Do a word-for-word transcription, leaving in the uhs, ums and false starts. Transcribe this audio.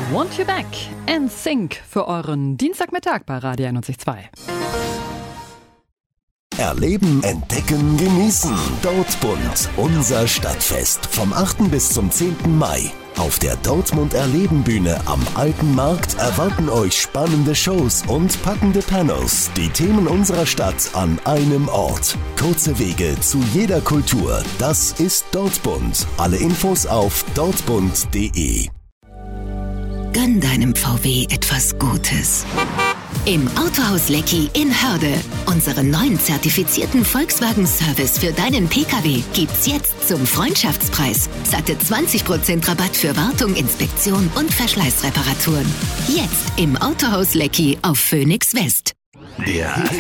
Want You Back and Think für euren Dienstagmittag bei Radio einundneunzig Komma zwei. Erleben, entdecken, genießen. Dortmund, unser Stadtfest. Vom achten bis zum zehnten Mai. Auf der Dortmund Erleben Bühne am Alten Markt erwarten euch spannende Shows und packende Panels. Die Themen unserer Stadt an einem Ort. Kurze Wege zu jeder Kultur. Das ist Dortmund. Alle Infos auf dortmund punkt de. Gönn deinem V W etwas Gutes. Im Autohaus Leckie in Hörde. Unseren neuen zertifizierten Volkswagen-Service für deinen P K W gibt's jetzt zum Freundschaftspreis. Satte zwanzig Prozent Rabatt für Wartung, Inspektion und Verschleißreparaturen. Jetzt im Autohaus Leckie auf Phoenix West. Der